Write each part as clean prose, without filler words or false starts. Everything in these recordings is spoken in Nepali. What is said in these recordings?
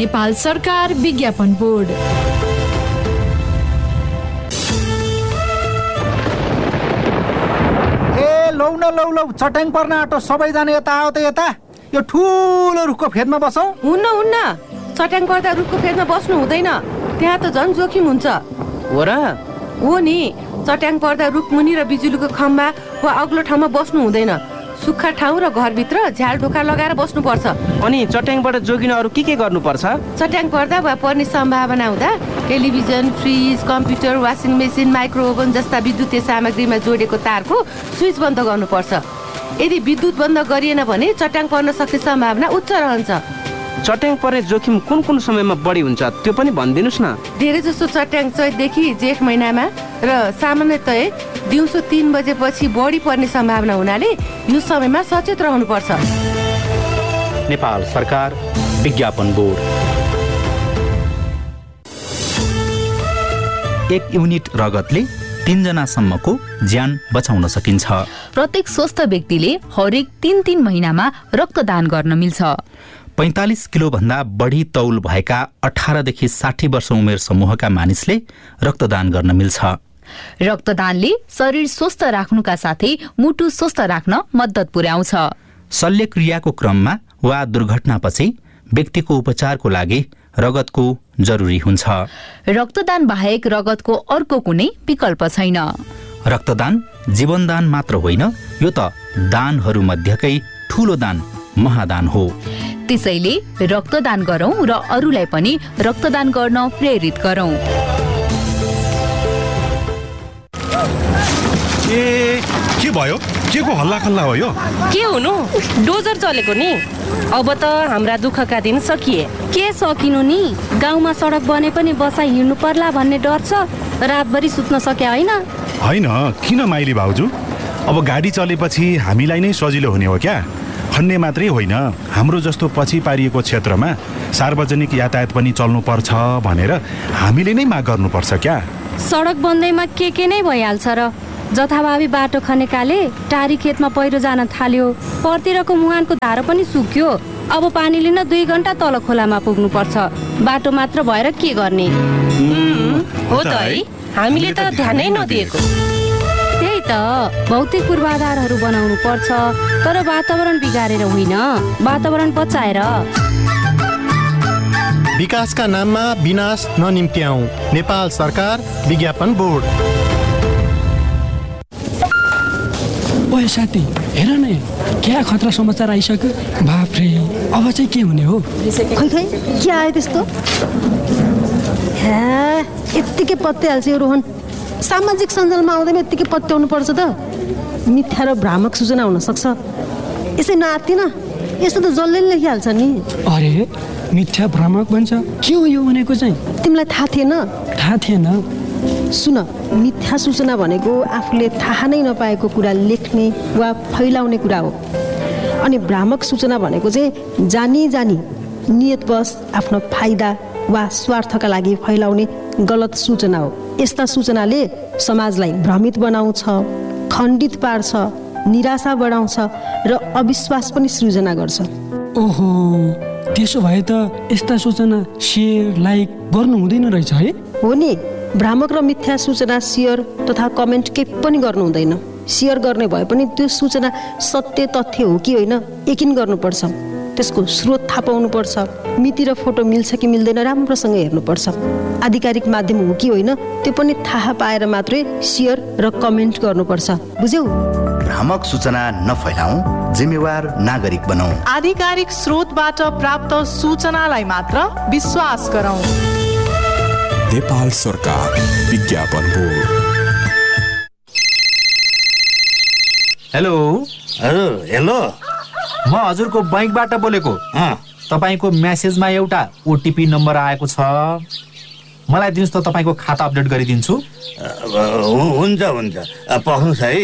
नेपाल सरकार विज्ञापन बोर्ड। लौ चट्याङ पर्न आँटो, सबैजना यता आओ त यता। यो ठुलो रुखको फेदमा बसौँ। हुन्न चट्याङ पर्दा रुखको फेदमा बस्नु हुँदैन, त्यहाँ त झन् जोखिम हुन्छ। हो र? हो नि, चट्याङ पर्दा रुखमुनि र बिजुलीको खम्बा वा अग्लो ठाउँमा बस्नु हुँदैन। सुक्खा ठाउँ र घरभित्र झ्याल ढोका लगाएर बस्नुपर्छ। अनि चट्याङबाट जोगिन अरू के गर्नुपर्छ? चट्याङ पर्दा वा पर्ने सम्भावना हुँदा television, fridge, computer, washing machine, micro oven जस्ता विद्युतीय सामग्रीमा जोडेको तारको स्विच बन्द गर्नुपर्छ। यदि विद्युत बन्द गरिएन भने चट्याङ पर्न सक्ने सम्भावना उच्च रहन्छ। चट्याङ पर्ने जोखिम कुन समयमा बढी हुन्छ त्यो पनि भनिदिनुस् न। धेरै जसो चट्याङ चैतदेखि जेठ महिनामा र सामान्यतया दिउँसो 3 बजेपछि बढी पर्ने सम्भावना हुनाले यो समयमा सचेत रहनुपर्छ। नेपाल सरकार विज्ञापन बोर्ड। 1 युनिट रगतले 3 जनासम्मको ज्यान बचाउन सकिन्छ। प्रत्येक स्वस्थ व्यक्तिले हरेक 3 महिनामा रक्तदान गर्न मिल्छ। 45 किलो भन्दा बढी तौल भएका 18 देखि 60 वर्ष उमेर समूहका मानिसले रक्तदान गर्न मिल्छ। रक्तदानले शरीर स्वस्थ राख्नुका साथै मुटु स्वस्थ राख्न मद्दत पुर्याउँछ। शल्यक्रियाको क्रममा वा दुर्घटनापछि व्यक्तिको उपचारको लागि रगतको जरुरी हुन्छ। रक्तदान बाहेक रगतको अर्को कुनै विकल्प छैन। रक्तदान जीवनदान मात्र होइन, यो त दानहरू मध्येकै ठूलो दान महादान हो। त्यसैले रक्तदान गरौं र अरूलाई पनि रक्तदान गर्न प्रेरित गरौं। के भयो? के को हल्ला खल्ला हो यो? के हुनु, डोजर चलेको नि। अब त हाम्रा दुःखका दिन सकिए। के सकिनु नि, गाउँमा सडक बने पनि बसाइ हिँड्नु पर्ला भन्ने डर छ। रातभरि सुत्न सके होइन? किन माइली भाउजू, अब गाडी चलेपछि हामीलाई नै सजिलो हुने हो क्या? खन्ने मात्रै होइन, हाम्रो जस्तो पछि पारिएको क्षेत्रमा सार्वजनिक यातायात पनि चल्नु पर्छ भनेर हामीले नै माग गर्नुपर्छ क्या? सडक बन्दैमा के नै भइहाल्छ र। जथाभावी बाटो खनेकाले टारी खेतमा पहिरो जान थाल्यो, परतिरको मुहानको धारो पनि सुक्यो। अब पानी लिन 2 घण्टा तल खोलामा पुग्नु पर्छ। बाटो मात्र भएर के गर्ने? हो त है, हामीले त ध्यानै नदिएको। त्यही त, भौतिक पूर्वाधारहरू बनाउनु पर्छ, तर वातावरण बिगारेर होइन, वातावरण बचाएर। विकासका नाममा विनाश ननिम्त्याउँ। नेपाल सरकार विज्ञापन बोर्ड। ओए साथी, हेर न, क्या खतरा समाचार आइसक्यो। बाफ्रे, अब चाहिँ के हुने हो? खै के आयो त्यस्तो? यत्तिकै पत्याइहाल्छ यो रोहन। सामाजिक सञ्जालमा आउँदैमा यत्तिकै पत्याउनु पर्छ त। मिथ्या र भ्रामक सूचना हुन सक्छ। यसै नआत्तिन, यस्तो त जसले लेखिहाल्छ नि। अरे, मिथ्या भ्रामक भन्छ, के हो यो भनेको चाहिँ? तिमीलाई थाहा थिएन? थाहा थिएन। सुन, मिथ्या सूचना भनेको आफूले थाहा नै नपाएको कुरा लेख्ने वा फैलाउने कुरा हो। अनि भ्रामक सूचना भनेको चाहिँ जानी नियतवश आफ्नो फाइदा वा स्वार्थका लागि फैलाउने गलत सूचना हो। यस्ता सूचनाले समाजलाई भ्रमित बनाउँछ, खण्डित पार्छ, निराशा बढाउँछ र अविश्वास पनि सृजना गर्छ। ओहो, त्यसो भए त यस्ता सूचना शेयर लाइक गर्नु हुँदैन रहेछ है? हो नि, भ्रामक र मिथ्या सूचना शेयर तथा कमेन्ट केही पनि गर्नु हुँदैन। शेयर गर्ने भए पनि त्यो सूचना सत्य तथ्य हो कि होइन यकिन गर्नुपर्छ। त्यसको स्रोत थाहा पाउनुपर्छ। मिति र फोटो मिल्छ कि मिल्दैन राम्रोसँग हेर्नुपर्छ। आधिकारिक माध्यम हो कि होइन त्यो पनि थाहा पाएर मात्रै शेयर र कमेन्ट गर्नुपर्छ। बुझ्यौ? भ्रामक सूचना नफैलाऊ, जिम्मेवार नागरिक बनाऊ। आधिकारिक स्रोतबाट प्राप्त सूचनालाई मात्र विश्वास गरौँ। नेपाल सरकार विज्ञापन बोर्ड। हेलो। हेलो, म हजुरको बैंकबाट बोलेको। तपाईको मेसेजमा एउटा ओटिपी नम्बर आएको छ, मलाई दिनुस् त, तपाईको खाता अपडेट गरिदिन्छु। हुन्छ पख्नुहोस् है।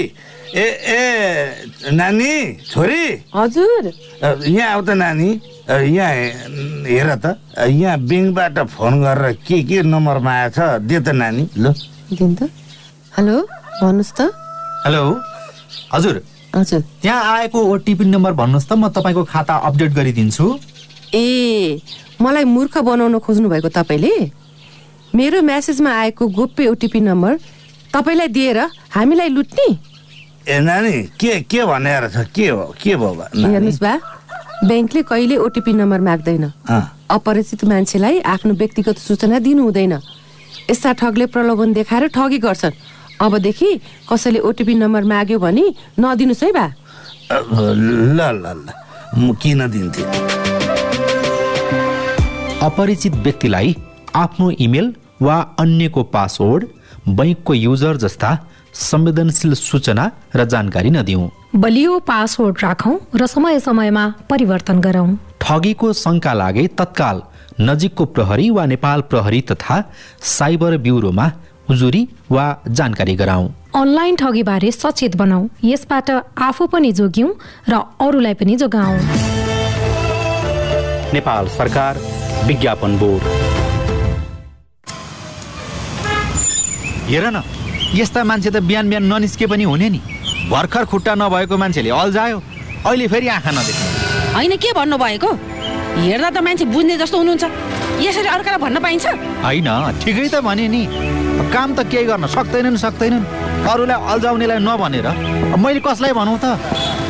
ए नानी, छोरी। हजुर। यहाँ आऊ त नानी, यहाँ हेर त, यहाँ ब्याङ्कबाट फोन गरेर के नम्बरमा आएछ, दे त नानी। ल दिनु त। हेलो, भन्नुहोस् त। हेलो, हजुर। त्यहाँ आएको ओटिपी नम्बर भन्नुहोस् त, म तपाईँको खाता अपडेट गरिदिन्छु। ए, मलाई मूर्ख बनाउन खोज्नु भएको तपाईँले? मेरो म्यासेजमा आएको गोप्य ओटिपी नम्बर तपाईँलाई दिएर हामीलाई लुट्ने? ए नानी के भनेर छ? के भयो हेर्नुहोस् बा, ब्याङ्कले कहिले ओटिपी नम्बर माग्दैन। अपरिचित मान्छेलाई आफ्नो व्यक्तिगत सूचना दिनु हुँदैन। यस्ता ठगले प्रलोभन देखाएर ठगी गर्छन्। अबदेखि कसैले ओटिपी नम्बर माग्यो भने नदिनुहोस् है बा। ल म किन दिन्थे? अपरिचित व्यक्तिलाई आफ्नो इमेल वा अन्यको पासवर्ड, बैंकको युजर जस्ता संवेदनशील सूचना र जानकारी नदिऊ। बलियो पासवर्ड राखौं र समय समयमा परिवर्तन गरौं। ठगीको शंका लागे तत्काल नजिकको प्रहरी वा नेपाल प्रहरी तथा साइबर ब्युरोमा उजुरी वा जानकारी गराउँ। अनलाइन ठगी बारे सचेत बनाऊ। यसबाट आफू पनि जोग्यौं र अरूलाई पनि जोगाऊ। नेपाल सरकार विज्ञापन बोर्ड। हेर न, यस्ता मान्छे त बिहान बिहान ननिस्के पनि हुने नि। भर्खर खुट्टा नभएको मान्छेले अल्झायो, अहिले फेरि आँखा नदेख्ने। होइन, के भन्नु भएको? हेर्दा त मान्छे बुझ्ने जस्तो हुनुहुन्छ। यसरी अर्कालाई भन्न पाइन्छ? होइन, ठिकै त भने नि। काम त केही गर्न सक्दैनन्। अरूलाई अल्झाउनेलाई नभनेर मैले कसलाई भनौँ त?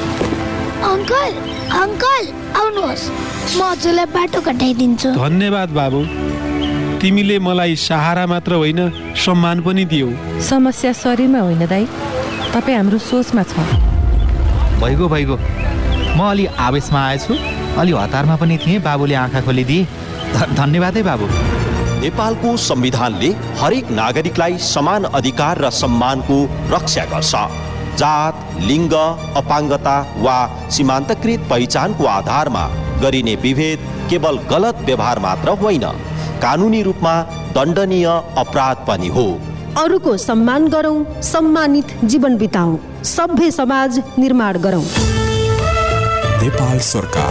अङ्कल आउनुहोस्, म हजुरलाई बाटो कटाइदिन्छु। धन्यवाद बाबु, तिमीले मलाई सहारा मात्र होइन सम्मान पनि दियौ। समस्या शरीरमा होइन दाइ, तपाईँ हाम्रो सोचमा छ। भइगयो, म अलि आवेशमा आएछु, अलि हतारमा पनि थिएँ। बाबुले आँखा खोलिदिए, धन्यवाद है बाबु। नेपालको संविधानले हरेक नागरिकलाई समान अधिकार र सम्मानको रक्षा गर्छ। जात, लिङ्ग, अपाङ्गता वा सीमान्तकृत पहिचानको आधारमा गरिने विभेद केवल गलत व्यवहार मात्र होइन, कानुनी रूपमा दण्डनीय अपराध पनि हो। अरूको सम्मान गरौं, सम्मानित जीवन बिताऊ, सभ्य समाज निर्माण गरौं। नेपाल सरकार।